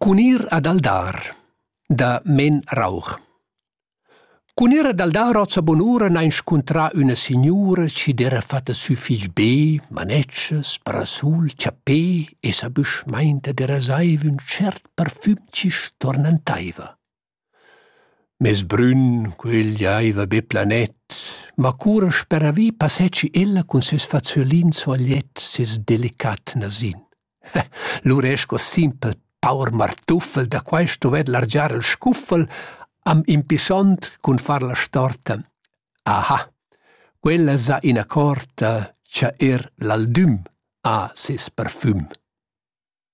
Cunir ad Aldar, da Men Rauch. Cunir ad Aldar ozza bonura n'ha inscontrà una signora ci d'era fatta suffic be, manetschas, parasul, ciappè e sa büschmeinta d'era saiva un cert parfüm ci stornantaiva. Mes brün, quegli aiva be planet, ma cura speravi passecci ella con ses faziolin sogliet, ses delicat nasin. L'uresco simpel paur martuffel da quai stovet largiar il scuffel am impisont cun far la storta. Aha, quella sa in accorta cha l'aldüm a ses parfüm.